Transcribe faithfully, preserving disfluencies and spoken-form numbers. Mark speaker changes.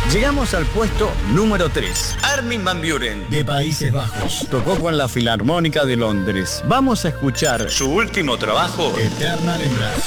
Speaker 1: Llegamos al puesto número tres. Armin van Buuren,
Speaker 2: de Países Bajos.
Speaker 1: Tocó con la Filarmónica de Londres. Vamos a escuchar su último trabajo,
Speaker 2: Eternal Embrace.